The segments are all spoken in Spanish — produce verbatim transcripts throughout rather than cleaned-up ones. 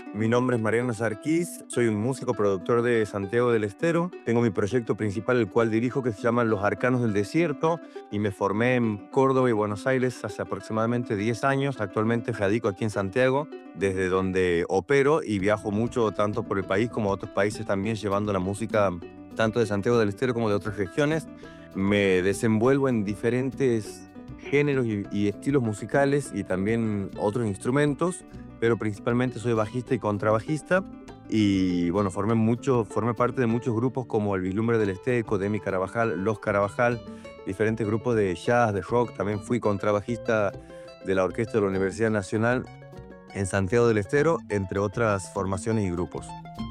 Mi nombre es Mariano Sarquís, soy un músico productor de Santiago del Estero. Tengo mi proyecto principal, el cual dirijo, que se llama Los Arcanos del Desierto, y me formé en Córdoba y Buenos Aires hace aproximadamente diez años. Actualmente radico aquí en Santiago, desde donde opero y viajo mucho tanto por el país como a otros países también, llevando la música tanto de Santiago del Estero como de otras regiones. Me desenvuelvo en diferentes géneros y, y estilos musicales y también otros instrumentos, pero principalmente soy bajista y contrabajista. Y bueno, formé, mucho, formé parte de muchos grupos como el Vislumbre del Esteco, Demi Carabajal, Los Carabajal, diferentes grupos de jazz, de rock. También fui contrabajista de la Orquesta de la Universidad Nacional en Santiago del Estero, entre otras formaciones y grupos.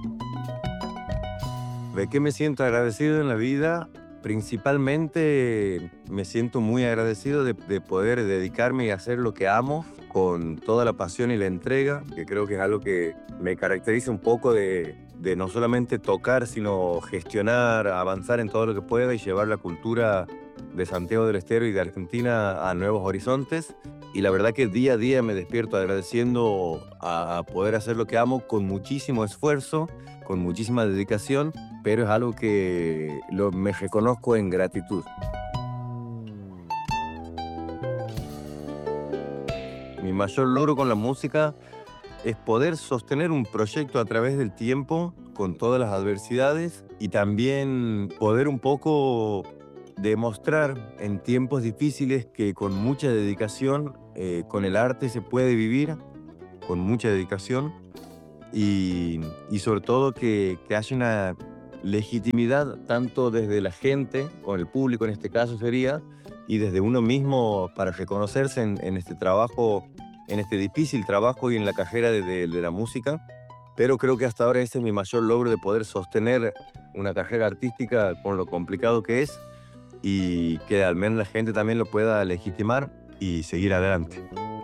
¿De qué me siento agradecido en la vida? Principalmente me siento muy agradecido de, de poder dedicarme y hacer lo que amo con toda la pasión y la entrega, que creo que es algo que me caracteriza un poco de, de no solamente tocar, sino gestionar, avanzar en todo lo que pueda y llevar la cultura de Santiago del Estero y de Argentina a nuevos horizontes. Y la verdad que día a día me despierto agradeciendo a, a poder hacer lo que amo con muchísimo esfuerzo, con muchísima dedicación, pero es algo que lo, me reconozco en gratitud. Mi mayor logro con la música es poder sostener un proyecto a través del tiempo, con todas las adversidades, y también poder un poco demostrar en tiempos difíciles que con mucha dedicación, eh, con el arte se puede vivir, con mucha dedicación, y, y sobre todo que, que haya una legitimidad tanto desde la gente, con el público en este caso sería, y desde uno mismo para reconocerse en, en este trabajo, en este difícil trabajo y en la carrera de, de, de la música. Pero creo que hasta ahora ese es mi mayor logro, de poder sostener una carrera artística con lo complicado que es, y que al menos la gente también lo pueda legitimar y seguir adelante.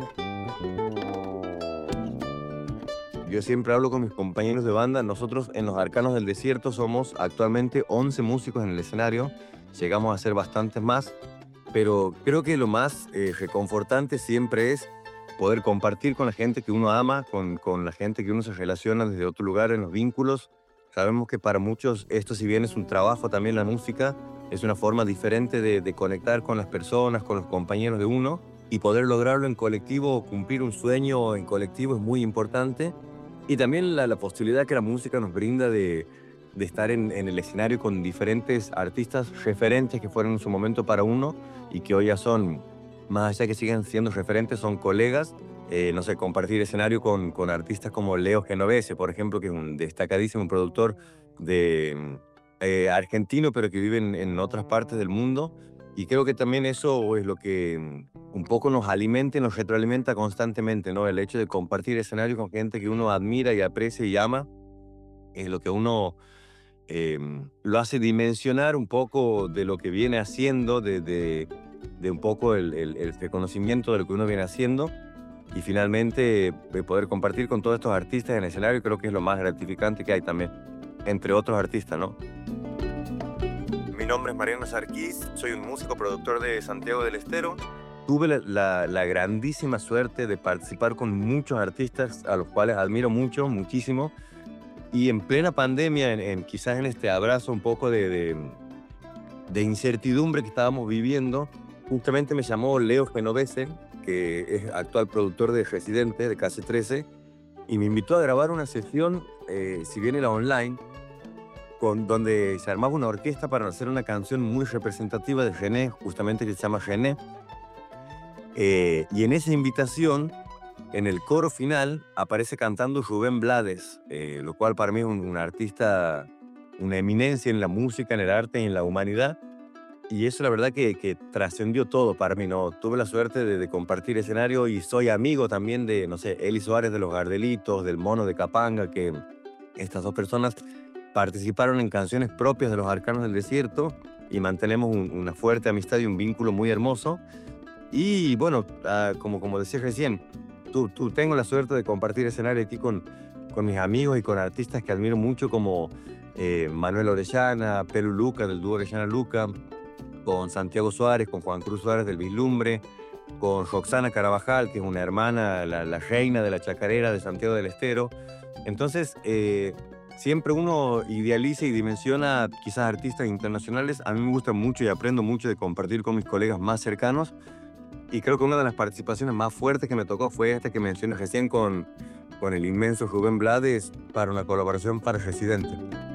Yo siempre hablo con mis compañeros de banda. Nosotros en Los Arcanos del Desierto somos actualmente once músicos en el escenario. Llegamos a ser bastantes más, pero creo que lo más eh, reconfortante siempre es poder compartir con la gente que uno ama, con, con la gente que uno se relaciona desde otro lugar en los vínculos. Sabemos que para muchos esto, si bien es un trabajo, también la música es una forma diferente de, de conectar con las personas, con los compañeros de uno, y poder lograrlo en colectivo, cumplir un sueño en colectivo, es muy importante. Y también la, la posibilidad que la música nos brinda de, de estar en, en el escenario con diferentes artistas referentes que fueron en su momento para uno y que hoy ya son, más allá que siguen siendo referentes, son colegas. Eh, no sé, compartir escenario con, con artistas como Leo Genovese, por ejemplo, que es un destacadísimo productor de, eh, argentino, pero que vive en, en otras partes del mundo. Y creo que también eso es lo que mm, un poco nos alimenta y nos retroalimenta constantemente, ¿no? El hecho de compartir escenario con gente que uno admira y aprecia y ama es lo que uno eh, lo hace dimensionar un poco de lo que viene haciendo, de, de, de un poco el, el, el reconocimiento de lo que uno viene haciendo, y finalmente de poder compartir con todos estos artistas en el escenario. Creo que es lo más gratificante que hay también, entre otros artistas, ¿no? Mi nombre es Mariano Sarquís, soy un músico productor de Santiago del Estero. Tuve la, la, la grandísima suerte de participar con muchos artistas a los cuales admiro mucho, muchísimo. Y en plena pandemia, en, en, quizás en este abrazo un poco de, de, de incertidumbre que estábamos viviendo, justamente me llamó Leo Genovese, que es actual productor de Residente, de Case trece, y me invitó a grabar una sesión, eh, si bien era online, con, donde se armaba una orquesta para hacer una canción muy representativa de René, justamente, que se llama René. Eh, y en esa invitación, en el coro final, aparece cantando Rubén Blades, eh, lo cual para mí es un, un artista, una eminencia en la música, en el arte y en la humanidad. Y eso la verdad que, que trascendió todo para mí, ¿no? Tuve la suerte de, de compartir escenario, y soy amigo también de, no sé, Eli Suárez de Los Gardelitos, del Mono de Capanga, que estas dos personas participaron en canciones propias de Los Arcanos del Desierto, y mantenemos un, una fuerte amistad y un vínculo muy hermoso. Y bueno, uh, como, como decía recién, tú, tú, tengo la suerte de compartir escenario aquí con, con mis amigos y con artistas que admiro mucho, como eh, Manuel Orellana, Pelu Luca del dúo Orellana Luca, con Santiago Suárez, con Juan Cruz Suárez del Vislumbre, con Roxana Carabajal, que es una hermana, la, la reina de la chacarera de Santiago del Estero. Entonces, eh, siempre uno idealiza y dimensiona quizás artistas internacionales. A mí me gusta mucho y aprendo mucho de compartir con mis colegas más cercanos. Y creo que una de las participaciones más fuertes que me tocó fue esta que mencioné recién con, con el inmenso Rubén Blades para una colaboración para Residente.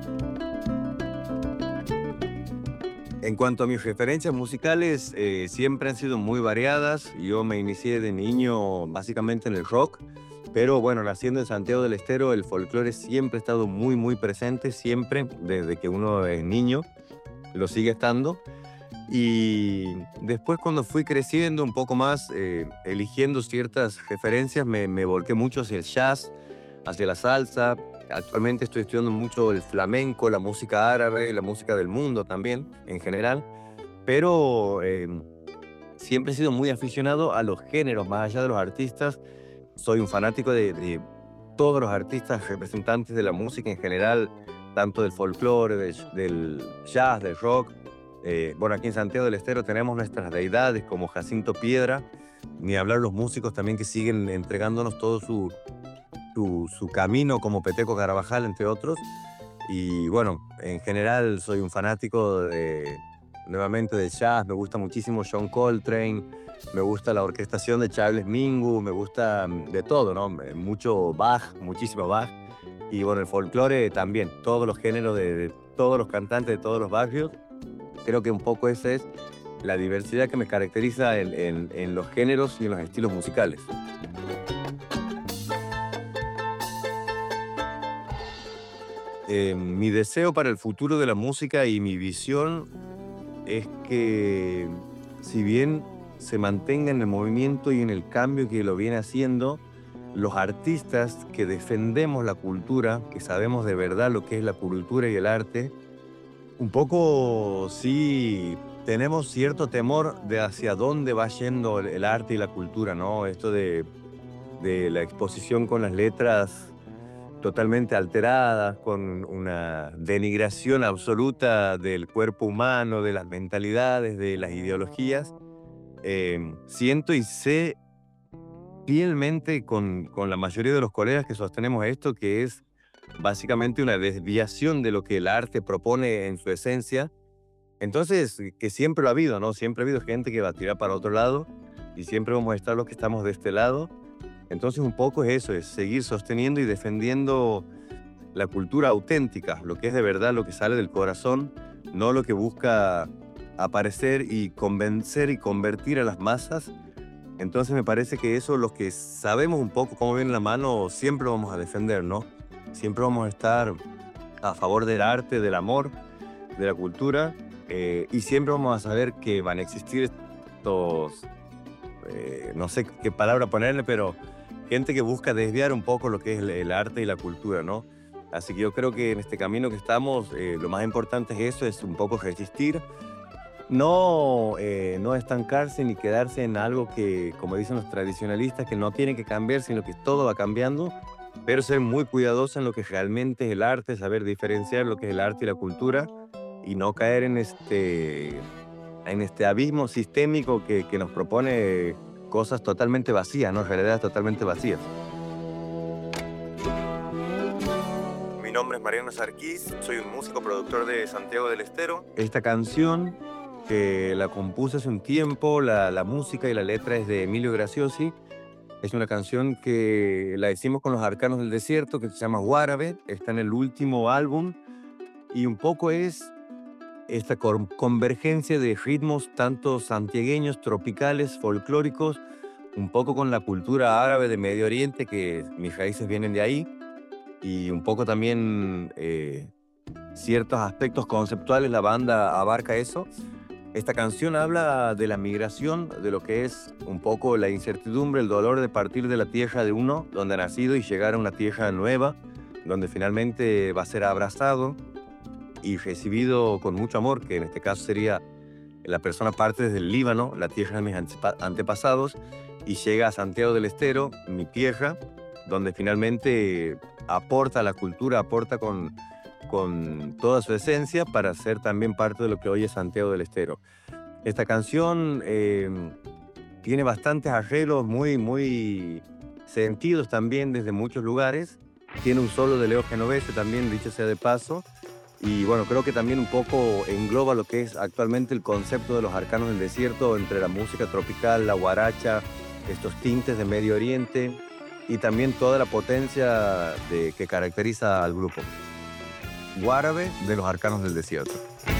En cuanto a mis referencias musicales, eh, siempre han sido muy variadas. Yo me inicié de niño básicamente en el rock, pero bueno, naciendo en Santiago del Estero, el folclore siempre ha estado muy, muy presente, siempre, desde que uno es niño, lo sigue estando. Y después cuando fui creciendo un poco más, eh, eligiendo ciertas referencias, me, me volqué mucho hacia el jazz, hacia la salsa. Actualmente estoy estudiando mucho el flamenco, la música árabe, la música del mundo también, en general. Pero eh, siempre he sido muy aficionado a los géneros, más allá de los artistas. Soy un fanático de, de todos los artistas representantes de la música en general, tanto del folclore, de, del jazz, del rock. Eh, bueno, aquí en Santiago del Estero tenemos nuestras deidades como Jacinto Piedra, ni hablar los músicos también que siguen entregándonos todo su, su, su camino, como Peteco Carabajal, entre otros. Y bueno, en general soy un fanático de, nuevamente del jazz. Me gusta muchísimo John Coltrane, me gusta la orquestación de Charles Mingus, me gusta de todo, ¿no? Mucho Bach, muchísimo Bach. Y bueno, el folclore también, todos los géneros de, de todos los cantantes de todos los barrios. Creo que un poco esa es la diversidad que me caracteriza en, en, en los géneros y en los estilos musicales. Eh, mi deseo para el futuro de la música y mi visión es que, si bien se mantenga en el movimiento y en el cambio que lo viene haciendo, los artistas que defendemos la cultura, que sabemos de verdad lo que es la cultura y el arte, un poco sí tenemos cierto temor de hacia dónde va yendo el, el arte y la cultura, ¿no? Esto de, de la exposición con las letras totalmente alteradas, con una denigración absoluta del cuerpo humano, de las mentalidades, de las ideologías. Eh, siento y sé fielmente con, con la mayoría de los colegas que sostenemos esto, que es básicamente una desviación de lo que el arte propone en su esencia. Entonces, que siempre lo ha habido, ¿no? Siempre ha habido gente que va a tirar para otro lado y siempre vamos a estar los que estamos de este lado. Entonces, un poco es eso, es seguir sosteniendo y defendiendo la cultura auténtica, lo que es de verdad, lo que sale del corazón, no lo que busca aparecer y convencer y convertir a las masas. Entonces, me parece que eso, los que sabemos un poco cómo viene la mano, siempre lo vamos a defender, ¿no? Siempre vamos a estar a favor del arte, del amor, de la cultura, eh, y siempre vamos a saber que van a existir estos, eh, no sé qué palabra ponerle, pero gente que busca desviar un poco lo que es el, el arte y la cultura, ¿no? Así que yo creo que en este camino que estamos, eh, lo más importante es eso, es un poco resistir, no, eh, no estancarse ni quedarse en algo que, como dicen los tradicionalistas, que no tiene que cambiar, sino que todo va cambiando, pero ser muy cuidadoso en lo que realmente es el arte, saber diferenciar lo que es el arte y la cultura y no caer en este, en este abismo sistémico que, que nos propone cosas totalmente vacías, ¿no? Realidades totalmente vacías. Mi nombre es Mariano Sarquís, soy un músico productor de Santiago del Estero. Esta canción, que la compuse hace un tiempo, la, la música y la letra es de Emilio Graciosi. Es una canción que la hicimos con los Arcanos del Desierto, que se llama Guárabe, está en el último álbum, y un poco es esta convergencia de ritmos tanto santiagueños, tropicales, folclóricos, un poco con la cultura árabe de Medio Oriente, que mis raíces vienen de ahí, y un poco también eh, ciertos aspectos conceptuales, la banda abarca eso. Esta canción habla de la migración, de lo que es un poco la incertidumbre, el dolor de partir de la tierra de uno, donde ha nacido, y llegar a una tierra nueva, donde finalmente va a ser abrazado y recibido con mucho amor, que en este caso sería la persona parte desde el Líbano, la tierra de mis antepasados, y llega a Santiago del Estero, mi tierra, donde finalmente aporta la cultura, aporta con... con toda su esencia para ser también parte de lo que hoy es Santiago del Estero. Esta canción eh, Tiene bastantes arreglos muy, muy sentidos también desde muchos lugares. Tiene un solo de Leo Genovese también, dicho sea de paso. Y bueno, creo que también un poco engloba lo que es actualmente el concepto de los Arcanos del Desierto entre la música tropical, la guaracha, estos tintes de Medio Oriente y también toda la potencia de, que caracteriza al grupo. Guárabe de los Arcanos del Desierto.